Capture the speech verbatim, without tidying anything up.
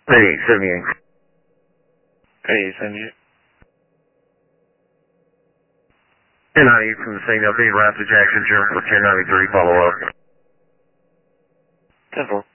ninety-eight seventy-eight. ninety-eight seventy-eight. ten ninety-eight from the same update, route to Jackson, German for ten ninety-three, follow up. ten four.